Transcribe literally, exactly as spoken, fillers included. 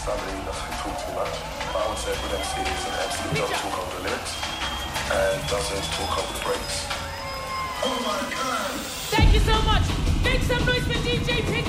somebody who doesn't talk too much. But I would say with M C is an M C who doesn't talk over the lyrics and doesn't talk over the breaks. Oh my God! Thank you so much. Make some noise for D J Pink.